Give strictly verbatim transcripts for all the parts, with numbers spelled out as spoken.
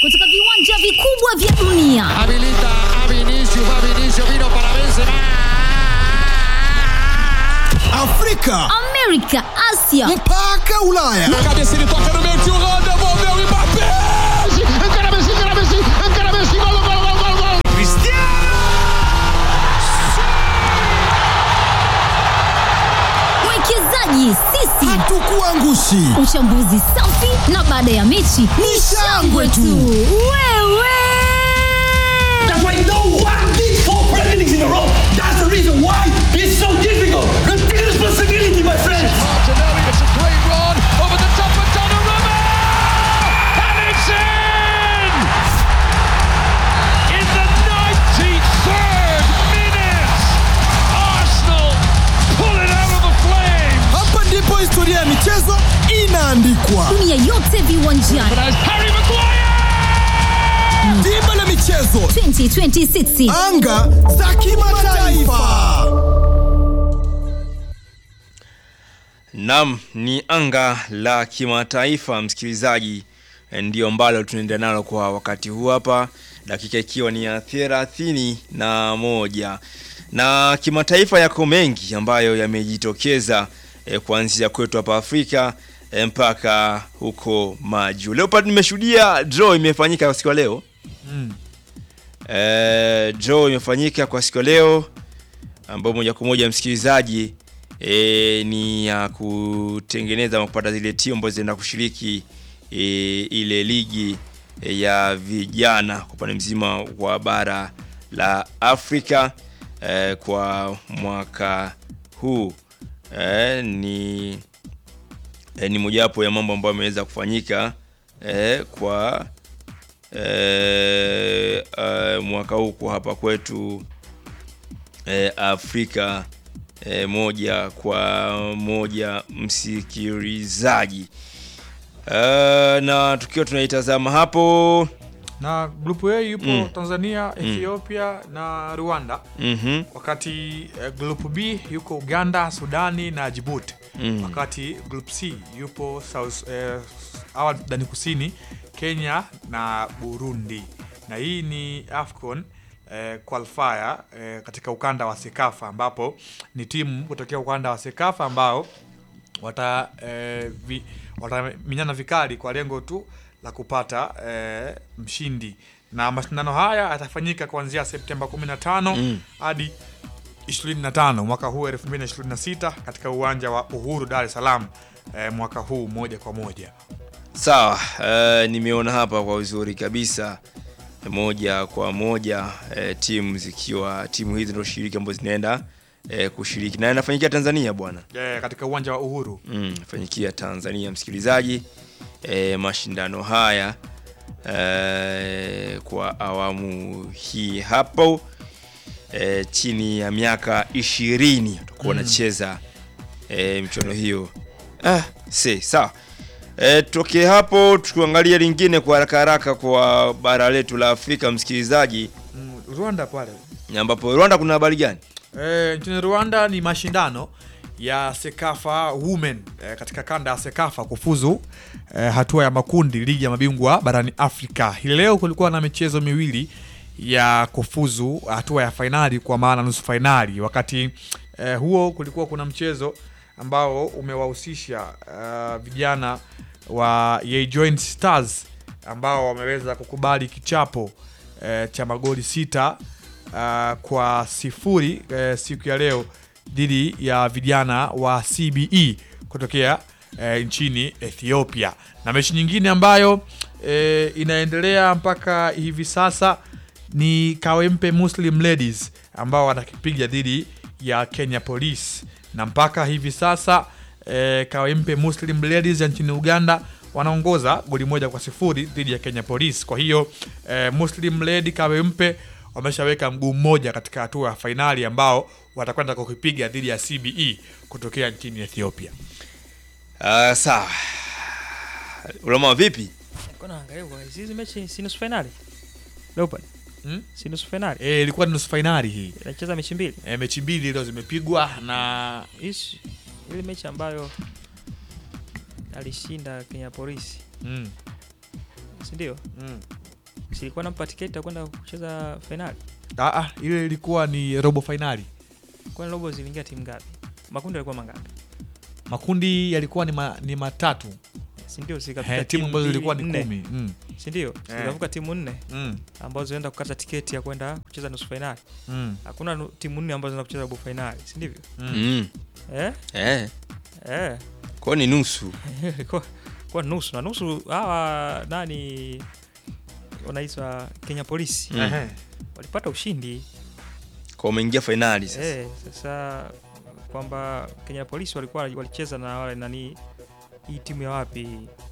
kutoka viwanja vikubwa vya dunia. Habilita a Vinicius, va Vinicius, vino para Benzema. Afrika, Amerika, Asia, mpaka Ulaya. Na cabeça ele toca no meio, Thuram devolveu e Mbappé. Encara Messi, encara Messi, encara Messi, gol, gol, gol, gol, gol. Cristiano! Mwekezaji sisi hatukuangushi. Uchambuzi safi na baada ya mechi ni shangwe tu. Wewe That's why no one did four Premier Leagues in a row. That's the reason why it's so difficult. Take responsibility, my friends. Martinelli, it's a great run over the top of Donnarumma, and it's in! In the ninety-third minute, Arsenal pull it out of the flames. Hapa ndipo historia ya michezo inaandikwa. dunia yote viwanjani. But as Harry Maguire! Dimba la michezo twenty twenty-six. anga za kimataifa. Naam, ni anga la kimataifa msikilizaji, ndio ambalo tunaendelea nalo kwa wakati huu hapa, dakika ikiwa ni ya thelathini na moja. Na kimataifa yako mengi ambayo yamejitokeza eh, kuanzia kwetu hapa Afrika eh, mpaka huko maju. Leo pad nimeshuhudia draw imefanyika kwa siku ya leo. Mm. Eh, draw imefanyika kwa siku ya leo ambapo moja kwa moja msikilizaji E, ni ya kutengeneza na kupata zile timu ambazo zinaenda kushiriki e, ile ligi e, ya vijana kwa upande mzima wa bara la Afrika e, kwa mwaka huu e, ni e, ni mojawapo ya mambo ambayo yameweza kufanyika e, kwa e, e, mwaka huu kwa hapa kwetu e, Afrika. E, moja kwa moja msikilizaji. E, na tukiwa tunaitazama hapo na grupu A yupo mm. Tanzania, Ethiopia mm. na Rwanda. Mm-hmm. Wakati eh, grupu B yuko Uganda, Sudani na Djibouti. Mm. Wakati grupu C yupo South eh, Sudan Kusini, Kenya na Burundi. Na hii ni AFCON Eh, qualifier eh, katika ukanda wa Sekafa, ambapo ni timu kutokea ukanda wa Sekafa ambao wata eh, vi, wataminyana vikali kwa lengo tu la kupata eh, mshindi. Na mashindano haya yatafanyika kuanzia Septemba kumi na tano mm. hadi ishirini na tano mwaka huu elfu mbili ishirini na sita katika uwanja wa Uhuru Dar es Salaam eh, mwaka huu moja kwa moja. Sawa, uh, nimeona hapa kwa uzuri kabisa moja kwa moja e, timu zikiwa timu hizi ndio shiriki ambazo zinaenda e, kushiriki na inafanyikia Tanzania bwana. Yeah, katika uwanja wa Uhuru. Mm, inafanyikia Tanzania msikilizaji e, mashindano haya e, kwa awamu hii hapo e, chini ya miaka ishirini tutakuwa tunacheza mm. e, mchono hiyo. Ah, si sawa. E, toke hapo tukiangalia lingine kwa haraka haraka kwa bara letu la Afrika msikilizaji. Mm, Rwanda pale. Ambapo Rwanda kuna habari gani? Eh, nchini Rwanda ni mashindano ya Sekafa Women eh, katika kanda ya Sekafa kufuzu eh, hatua ya makundi ligi ya mabingwa barani Afrika. Hii leo kulikuwa na michezo miwili ya kufuzu hatua ya finali, kwa maana nusu finali. Wakati eh, huo kulikuwa kuna mchezo ambao umewahusisha uh, vijana wa Ye Joint Stars ambao wameweza kukubali kichapo uh, cha magoli sita uh, kwa sifuri uh, siku ya leo dhidi ya vijana wa C B E kutokea uh, nchini Ethiopia. Na mechi nyingine ambayo uh, inaendelea mpaka hivi sasa ni Kawempe Muslim Ladies ambao wanakipiga dhidi ya Kenya Police. Na mpaka hivi sasa e, Kawempe Muslim Ladies ya nchini Uganda wanaongoza goli moja kwa sifuri dhidi ya Kenya Police. Kwa hiyo e, Muslim Lady Kawempe wameshaweka mguu mmoja katika hatua ya finali ambao watakwenda kukipiga dhidi ya C B E kutokea nchini Ethiopia. Uh, sawa. Ulama vipi? Kuna angalia kwa hizi mechi si nusu finali. Leopard. Hmm? Si nusu finali. Eh, ilikuwa nusu finali hii. Inacheza mechi mbili. Eh, mechi mbili leo zimepigwa na ishi ile mechi ambayo alishinda Kenya Police. Mm. Si ndio? Mm. Silikuwa nampa tiketi ya kwenda kucheza finali. Ah ah, ile ilikuwa ni robo finali. Kwa robo ziliingia timu ngapi? Makundi yalikuwa mangapi? Makundi yalikuwa ni, ma, ni matatu. Si ndio zikafika timu ambazo zilikuwa ni kumi. Mm. Si ndio? Zikavuka timu nne. Mm. Ambazo zinaenda kukata tiketi ya kwenda kucheza nusu finali. Mm. Hakuna timu nne ambazo zinaenda kucheza robo finali, si ndivyo? Mm. Eh? Eh. Eh. Kwa ni nusu. kwa, kwa nusu na nusu hawa nani wanaitwa Kenya Police. Mm. Walipata ushindi. Kwa umeingia finali sasa. Eh, sasa kwamba Kenya Police walikuwa walicheza na wale nani hii timu ya wapi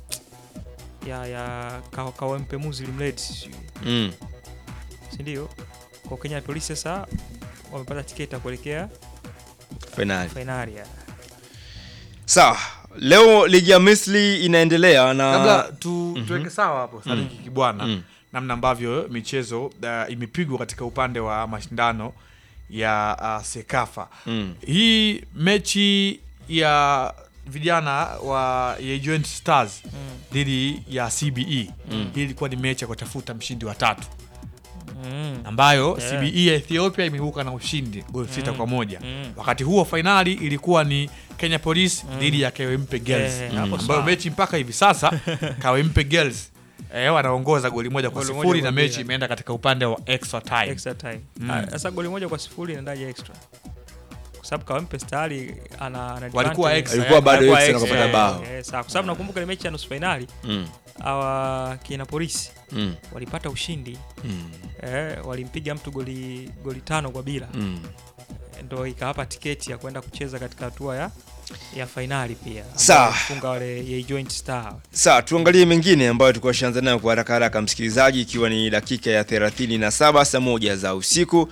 ya ya Kawempe Muslim Reds. Mm. Si ndio? Kwa Kenya Police sasa wamepata tiketi ya kuelekea finali. Finali. Ya. Sawa. Leo ligi ya Misri inaendelea na labda tu, mm-hmm. tuweke sawa hapo Sadiki mm. Kibwana mm. namna ambavyo michezo uh, imepigwa katika upande wa mashindano ya uh, Sekafa. Mm. Hii mechi ya vijana wa ya Joint Stars dhidi mm. ya C B E. Mm. Hii ilikuwa ni mechi ya kutafuta mshindi wa tatu. Mm. Ambayo yeah. C B E ya Ethiopia imebuka na ushindi goli mm. sita kwa moja. Mm. Wakati huo finali ilikuwa ni Kenya Police mm. dhidi ya Kawempe Girls. Yeah, mm. ambayo mechi mpaka hivi sasa Kawempe Girls eh wanaongoza goli moja kwa goli sifuri na mechi imeenda katika upande wa extra time. Extra time. Sasa mm. goli moja kwa sifuri inaendaje extra? Kwa sababu Kawempe Stars ana ana walikuwa extra. Walikuwa bado extra na kupata bao. Eh, sawa. Kwa sababu nakumbuka ile mechi ya nusu finali mm. hawa Kenya Police mm. walipata ushindi. Mm. Eh, walimpiga mtu goli goli tano kwa bila. Mm. Ndio ikawapa tiketi ya kwenda kucheza katika hatua ya ya finali pia. Sawa. Funga wale ya Joint Star. Sawa, tuangalie mengine ambayo tulikuwa tunaanza nayo kwa haraka haraka msikilizaji, ikiwa ni dakika ya thelathini na saba saa moja za usiku.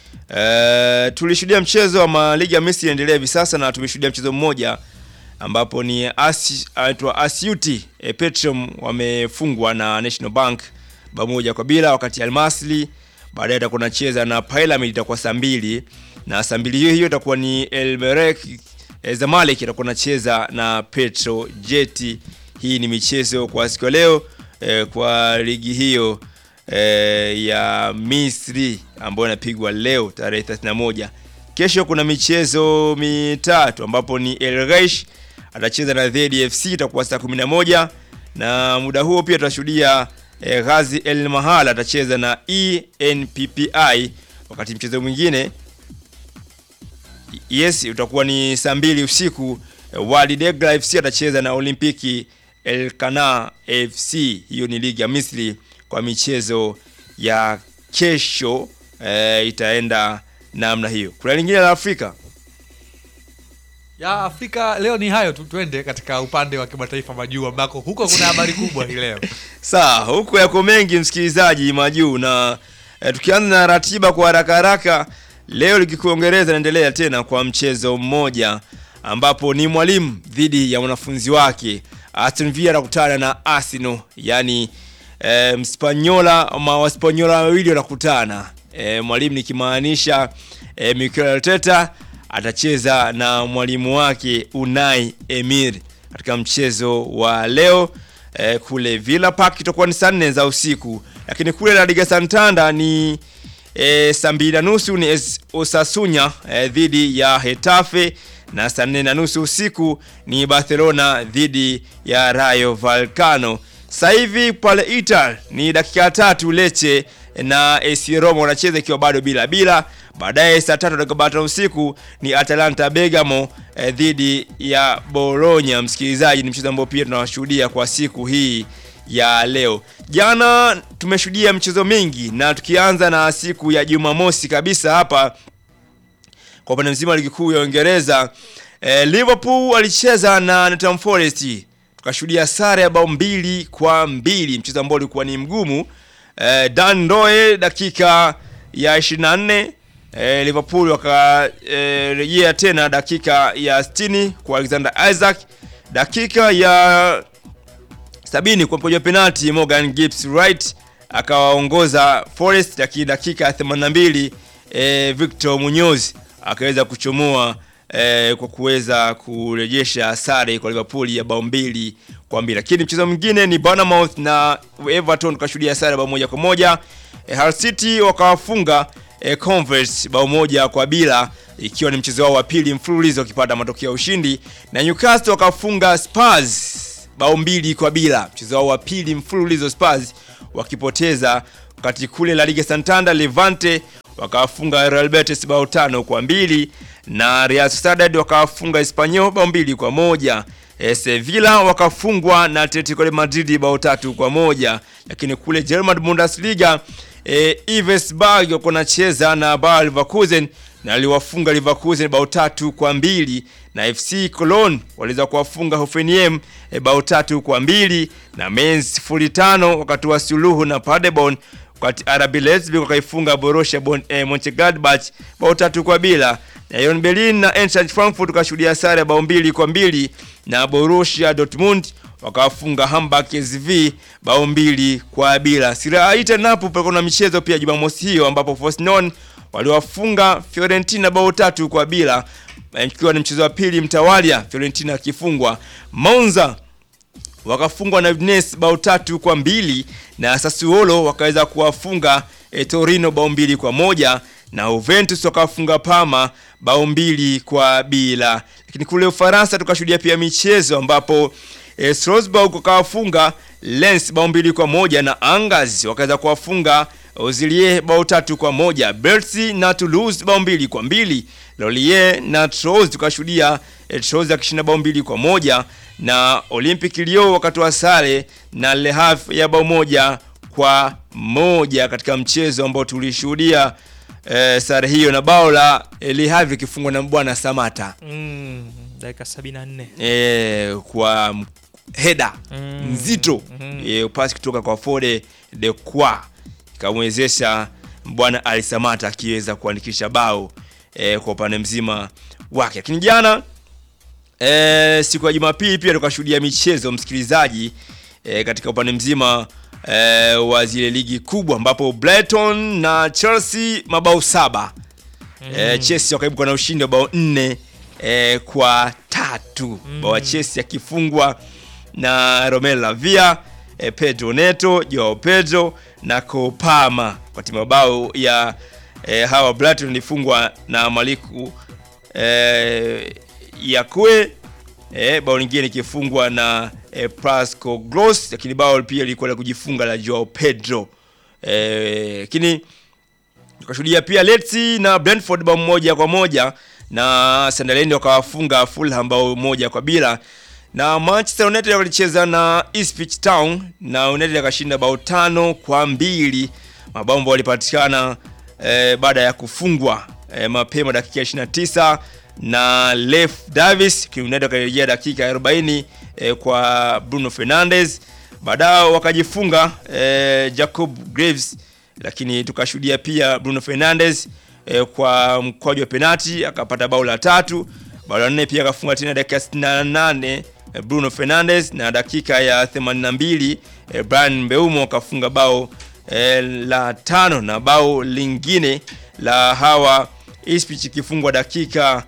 Uh, tulishuhudia mchezo wa ligi ya Misri endelea hivi sasa na tumeshuhudia mchezo mmoja ambapo ni As aitwa Asyuti e, Petrom wamefungwa na National Bank bao moja kwa bila, wakati Al Masry baadaye atakuwa anacheza na Pyramid itakuwa saa mbili na saa mbili hiyo hiyo itakuwa ni El Merreikh e, Zamalek itakuwa anacheza na Petro Jet. Hii ni michezo kwa siku leo e, kwa ligi hiyo e, ya Misri ambayo inapigwa leo tarehe thelathini na moja. Kesho kuna michezo mitatu ambapo ni El Reish atacheza na Z D F C itakuwa saa kumi na moja, na muda huo pia tutashuhudia e, Ghazi El Mahal atacheza na E N P P I, wakati mchezo mwingine yes utakuwa ni saa mbili usiku e, Wadi Degra F C atacheza na Olimpiki El Kana F C. Hiyo ni ligi ya Misri kwa michezo ya kesho e, itaenda namna hiyo. Kuna lingine la Afrika? Ya Afrika leo ni hayo tu, twende katika upande wa kimataifa majuu ambako huko kuna habari kubwa hii leo. Sawa, huko yako mengi msikilizaji majuu, na e, tukianza na ratiba kwa haraka haraka, leo ligi kuu Uingereza inaendelea tena kwa mchezo mmoja ambapo ni Mwalimu dhidi ya wanafunzi wake. Aston Villa anakutana na Arsenal, yani e, Mspanyola ama Waspanyola wawili wanakutana. E, Mwalimu nikimaanisha e, Mikel Arteta atacheza na mwalimu wake Unai Emery katika mchezo wa leo e, kule Villa Park itakuwa ni saa nne za usiku, lakini kule La Liga Santander ni e, saa mbili na nusu ni Osasuna e, dhidi ya Getafe, na saa nne na nusu usiku ni Barcelona dhidi ya Rayo Vallecano. Sasa hivi pale Italy ni dakika tatu Lecce na A C Roma wanacheza ikiwa bado bila bila. Baadaye saa tatu dakika tano usiku ni Atalanta Bergamo eh, dhidi ya Bologna. Msikilizaji, ni mchezo ambao pia tunawashuhudia kwa siku hii ya leo. Jana tumeshuhudia mchezo mingi, na tukianza na siku ya Jumamosi kabisa hapa kwa upande mzima ligi kuu ya Uingereza, eh, Liverpool alicheza na Nottingham Forest. Tukashuhudia sare ya bao mbili kwa mbili, mchezo ambao ulikuwa ni mgumu. Eh, Dan Doe dakika ya ishirini na nne eh, Liverpool wakarejea eh, tena dakika ya sitini kwa Alexander Isaac, dakika ya sabini kwa mpojo penalty Morgan Gibbs Wright akawaongoza Forest, lakini dakika ya themanini na mbili eh, Victor Munoz akaweza kuchomoa eh, kwa kuweza kurejesha sare kwa Liverpool ya bao mbili kwa mbili. Lakini mchezo mwingine ni Bournemouth na Everton kashuhudia sare bao moja kwa moja. Eh, Hull City wakawafunga eh, Converse bao moja kwa bila, ikiwa ni mchezo wao wa pili mfululizo wakipata matokeo ya ushindi, na Newcastle wakafunga Spurs bao mbili kwa bila, mchezo wao wa pili mfululizo Spurs wakipoteza. Wakati kule La Liga Santander Levante wakafunga Real Betis bao tano kwa mbili, na Real Sociedad wakafunga Espanyol bao mbili kwa moja. E, Sevilla wakafungwa na Atletico de Madrid bao tatu kwa moja. Lakini kule German Bundesliga e, Wolfsburg wako nacheza na Bayer Leverkusen na aliwafunga Leverkusen bao tatu kwa mbili, na F C Cologne waliweza kuwafunga Hoffenheim e, bao tatu kwa mbili, na Mainz sifuri tano wakatoa suluhu na Paderborn, wakati R B Leipzig wakaifunga Borussia eh, Mönchengladbach bao tatu kwa bila, na Union Berlin na Eintracht Frankfurt wakashuhudia sare bao mbili kwa mbili, na Borussia Dortmund wakafunga Hamburg S V bao mbili kwa bila. Serie A Italia napo palikuwa na michezo pia Jumamosi hiyo, ambapo Frosinone waliwafunga Fiorentina bao tatu kwa bila, ikiwa ni mchezo wa pili mtawalia Fiorentina akifungwa. Monza wakafungwa na Udinese bao tatu kwa mbili, na Sassuolo wakaweza kuwafunga e, Torino bao mbili kwa moja, na Juventus wakafunga Parma bao mbili kwa bila. Lakini kule Ufaransa tukashuhudia pia michezo ambapo e, Strasbourg wakawafunga Lens bao mbili kwa moja, na Angers wakaweza kuwafunga Auxerre bao tatu kwa moja. Bercy na Toulouse bao mbili kwa mbili. Lorient na Troyes tukashuhudia e, Troyes akishinda bao mbili kwa moja, na Olympique Lyon wakatoa sare na Le Havre ya bao moja kwa moja katika mchezo ambao tulishuhudia e, sare hiyo, na bao la e, Le Havre kifungwa na bwana Samata mm, dakika sabini na nne e, kwa header mm, nzito mm, e, pasi kutoka kwa Fode de Croix ikamwezesha bwana Ali Samata akiweza kuandikisha bao e, kwa upande mzima wake. Lakini jana E, siku ya Jumapili pia tukashuhudia michezo msikilizaji e, katika upande mzima e, wa zile ligi kubwa, ambapo Brighton na Chelsea mabao saba. mm. e, Chelsea wakaibuka na ushindi wa bao nne e, kwa tatu. mm. Bao Chelsea yakifungwa na Romelu Lavia, e, Pedro Neto, Joao Pedro na Kopama. Kwa timu bao ya e, hawa Brighton ilifungwa na Maliku e, Yakwe, eh, bao lingine kifungwa na eh, Pascal Gross, lakini bao pia lilikuwa la kujifunga la Joao Pedro. Eh, lakini tukashuhudia pia Leeds na Brentford bao moja kwa moja, na Sunderland wakawafunga Fulham bao moja kwa bila, na Manchester United walicheza na Ipswich Town na United akashinda bao tano kwa mbili. Mabao walipatikana eh, baada ya kufungwa eh, mapema dakika ishirini na tisa na Leif Davis, United akarejea dakika arobaini eh, kwa Bruno Fernandes. Baadaye wakajifunga eh, Jacob Graves, lakini tukashuhudia pia Bruno Fernandes eh, kwa mkwaju wa penalti akapata bao la tatu. Bao la nne pia akafunga tena dakika sitini na nane eh, Bruno Fernandes, na dakika ya themanini na mbili eh, Brian Mbeumo akafunga bao eh, la tano, na bao lingine la hawa Ipswich kifungwa dakika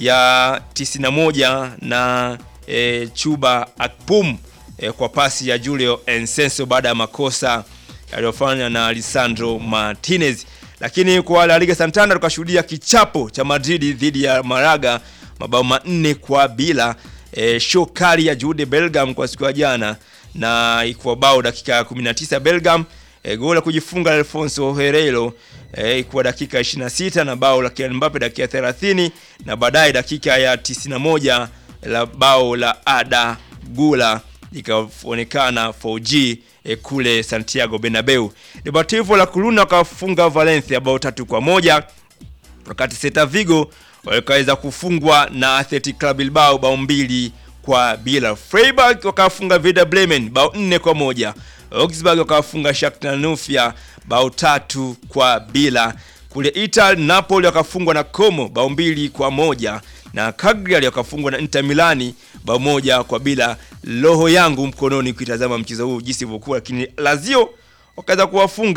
ya tisini na moja na e, Chuba Akpom e, kwa pasi ya Julio Ensenso baada ya makosa yaliyofanywa na Lisandro Martinez. Lakini kwa La Liga Santander tukashuhudia kichapo cha Madrid dhidi ya Malaga mabao manne kwa bila. E, show kali ya Jude Bellingham kwa siku ya jana, na ikuwa bao dakika ya kumi na tisa Bellingham, e, goli la kujifunga Alfonso Herrero e, ikuwa dakika ishirini na sita, na bao la Kylian Mbappe dakika ya thelathini, na baadaye dakika ya tisini na moja la bao la Ada Gula ikaonekana four G e, kule Santiago Bernabeu. Deportivo La Coruna wakafunga Valencia bao tatu kwa moja, wakati Celta Vigo wakaweza kufungwa na Athletic Club Bilbao bao mbili kwa bila. Freiburg wakafunga Werder Bremen bao nne kwa moja. Augsburg wakafunga Shakhtar Donetsk bao tatu kwa bila. Kule Italy Napoli wakafungwa na Como bao mbili kwa moja, na Cagliari wakafungwa na Inter Milani bao moja kwa bila. Roho yangu mkononi kuitazama mchezo huu jinsi ilivyokuwa, lakini Lazio wakaweza kuwafunga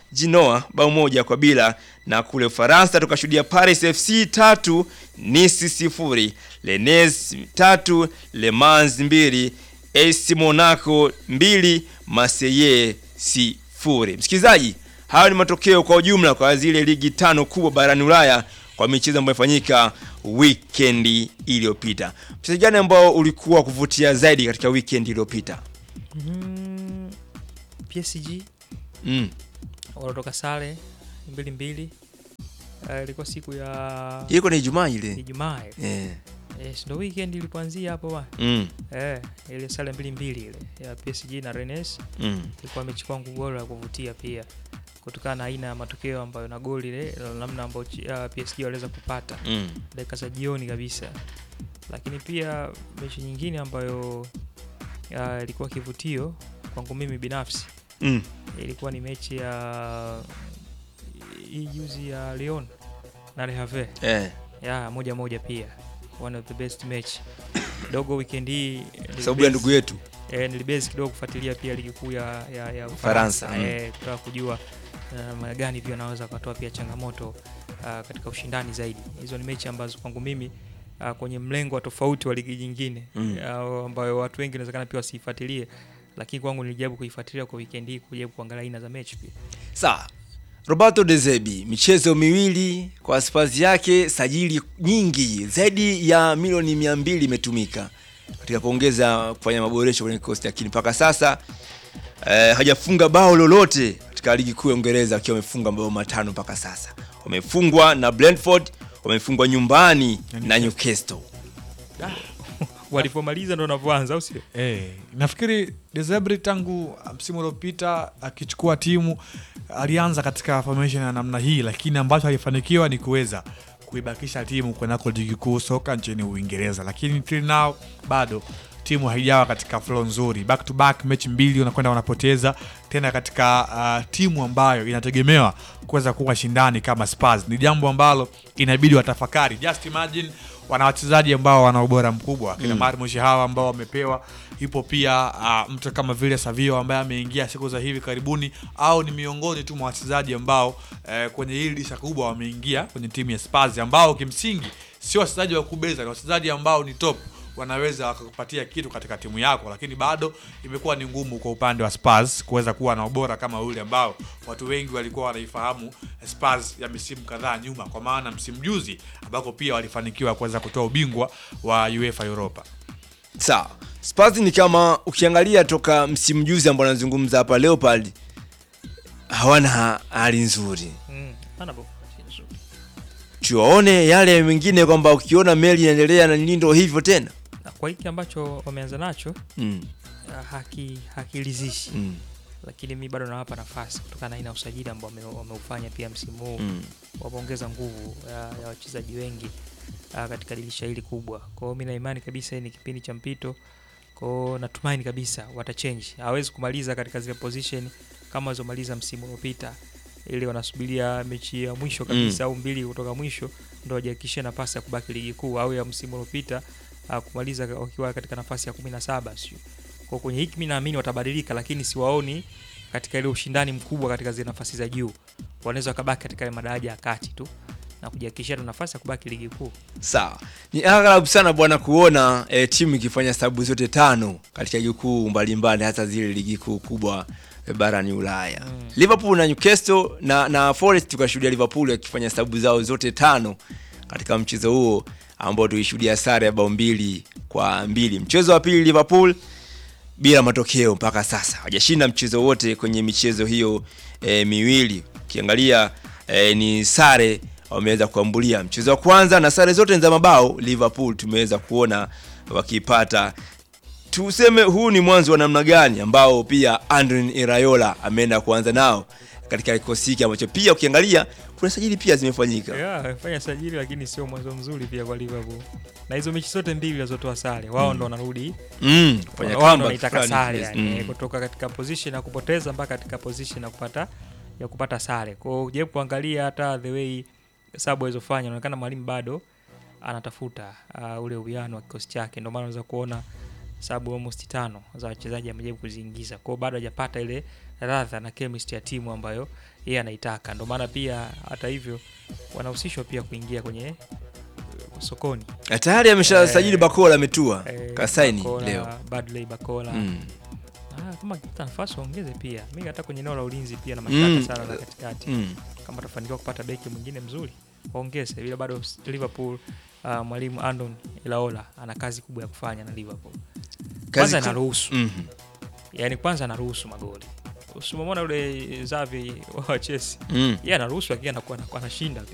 Genoa bao moja kwa bila, na kule Ufaransa tukashuhudia Paris F C tatu Nice sifuri, Rennes tatu Le Mans mbili, A C Monaco mbili, Marseille sifuri. Msikilizaji, hayo ni matokeo kwa ujumla kwa zile ligi tano kubwa barani Ulaya kwa michezo ambayo imefanyika weekend iliyopita. Mchezo gani ambao ulikuwa kuvutia zaidi katika weekend iliyopita? Mm, P S G Mm. wanatoka sare mbili mbili. Uh, ilikuwa siku ya Iko ni Ijumaa ile. Ijumaa. Eh. Yes, ndo weekend ilipoanzia hapo bwana. Mm. Eh, ile sare mbili mbili ile ya P S G na Rennes. Mm. Ilikuwa mechi kwangu bora ya kuvutia pia, kutokana na aina ya matokeo ambayo na goli ile namna ambayo uh, P S G waliweza kupata Mm. dakika za jioni kabisa. Lakini pia mechi nyingine ambayo uh, ilikuwa kivutio kwangu mimi binafsi, Mm. ilikuwa ni mechi ya hii juzi ya Lyon na Le Havre. Eh. Ya moja moja pia, one of the best match dogo weekend hii, Sababu ya ndugu yetu. Eh, nilibezi kidogo kufuatilia pia ligi kuu ya ya, ya Ufaransa. Ufaransa. Eh, kutaka kujua namna uh, gani pia anaweza kutoa pia changamoto uh, katika ushindani zaidi. Hizo ni mechi ambazo kwangu mimi uh, kwenye mlengo wa tofauti wa ligi nyingine mm. uh, ambayo watu wengi inawezekana pia wasifuatilie, lakini kwangu nilijaribu kuifuatilia kwa weekend hii, kujaribu kuangalia aina za mechi pia. Sawa. Roberto De Zerbi, michezo miwili kwa Spurs yake, sajili nyingi zaidi ya milioni mia mbili imetumika katika kuongeza kufanya maboresho kwenye kikosi, lakini mpaka sasa eh, hajafunga bao lolote katika ligi kuu ya Uingereza, akiwa amefunga mabao matano mpaka sasa. Wamefungwa na Brentford, wamefungwa nyumbani na Newcastle. Walipomaliza ndo wanavyoanza au sio? Eh, nafikiri De Zerbi tangu msimu uliopita akichukua timu alianza katika formation ya namna hii, lakini ambacho alifanikiwa ni kuweza kuibakisha timu kwenye ligi kuu soka nchini Uingereza, lakini till now bado timu haijawa katika flow nzuri. Back to back mechi mbili wanakwenda wanapoteza tena katika uh, timu ambayo inategemewa kuweza kuwa shindani kama Spurs. Ni jambo ambalo inabidi watafakari. Just imagine wana wachezaji ambao wana ubora mkubwa kina mm. Marmoush hawa ambao wamepewa, ipo pia uh, mtu kama vile Savio ambaye ameingia siku za hivi karibuni, au ni miongoni tu mwa wachezaji ambao uh, kwenye hili dirisha kubwa wameingia kwenye timu ya Spurs, ambao kimsingi sio wachezaji wa kubeza, ni wachezaji ambao ni top, wanaweza wakakupatia kitu katika timu yako, lakini bado imekuwa ni ngumu kwa upande wa Spurs kuweza kuwa na ubora kama ule ambao watu wengi walikuwa wanaifahamu Spurs ya misimu kadhaa nyuma, kwa maana msimu juzi ambako pia walifanikiwa kuweza kutoa ubingwa wa UEFA Europa. Sawa. Spurs ni kama ukiangalia toka msimu juzi ambao anazungumza hapa Leopard, hawana hali nzuri. Mm, hana bo. Tuone yale mengine kwamba ukiona meli inaendelea na nilindo hivyo tena. Na kwa hiki ambacho wameanza nacho Mm. haki hakilizishi. Mm. Lakini mimi bado nawapa nafasi kutokana na aina usajili ambao wameufanya pia msimu huu. Mm. Wameongeza nguvu ya, ya wachezaji wengi uh, katika dirisha hili kubwa. Kwa hiyo mimi na imani kabisa ni kipindi cha mpito. Kwa hiyo natumaini kabisa watachange. Hawezi kumaliza katika zile position kama walizomaliza msimu uliopita, ili wanasubiria mechi ya mwisho kabisa mm. au mbili kutoka mwisho ndio wajihakikishie nafasi ya kubaki ligi kuu, au ya msimu uliopita uh, kumaliza wakiwa katika nafasi ya kumi na saba sio. Kwa kwenye hiki mimi naamini watabadilika, lakini siwaoni katika ile ushindani mkubwa katika zile nafasi za juu. Wanaweza kubaki katika madaraja ya kati tu na kujihakikishia nafasi ya kubaki ligi kuu. Sawa. Ni aghalabu sana bwana kuona e, timu ikifanya sababu zote tano katika ligi kuu mbalimbali, hata zile ligi kuu kubwa e, barani Ulaya. Mm. Liverpool na Newcastle na na Forest tukashuhudia Liverpool akifanya sababu zao zote tano katika mchezo huo ambao tulishuhudia sare ya bao mbili kwa mbili. Mchezo wa pili Liverpool bila matokeo mpaka sasa. Hajashinda mchezo wote kwenye michezo hiyo e, miwili. Ukiangalia e, ni sare wameweza kuambulia. Mchezo wa kwanza na sare zote za mabao Liverpool tumeweza kuona wakipata. Tuseme huu ni mwanzo wa namna gani ambao pia Andrin Iraola ameenda kuanza nao katika kikosi hiki ambacho pia ukiangalia kuna sajili pia zimefanyika. Yeah, amefanya sajili lakini sio mwanzo mzuri pia kwa Liverpool. Na hizo mechi zote mbili zilizotoa sare, wao ndo wanarudi. Mm, kufanya wao ndo wanataka sare yani, mm. kutoka katika position ya kupoteza mpaka katika position ya kupata ya kupata sare. Kwa hiyo je, kuangalia hata the way sababu alizofanya inaonekana mwalimu bado anatafuta uh, ule uwiano wa kikosi chake. Ndio maana unaweza kuona sababu almost tano za wachezaji amejaribu kuziingiza. Kwa hiyo bado hajapata ile ladha na chemistry ya timu ambayo yeye anaitaka. Ndio maana pia hata hivyo wanahusishwa pia kuingia kwenye sokoni. Tayari ameshasajili eh, Bakola ametua. Eh, Kasaini Bakola, leo. Badley Bakola. Mm. Ah, kama kita nafasi ongeze pia. Mimi hata kwenye eneo la ulinzi pia na mashaka mm. sana na katikati. Mm. Kama tafanikiwa kupata beki mwingine mzuri, waongeze. Bila bado Liverpool uh, mwalimu Andon Ilaola ana kazi kubwa ya kufanya na Liverpool. Kwanza anaruhusu. Mhm. Yaani kwanza anaruhusu magoli. Usimwona yule Xavi wa Chelsea. Mm. Yeye anaruhusu lakini anakuwa anashinda pia.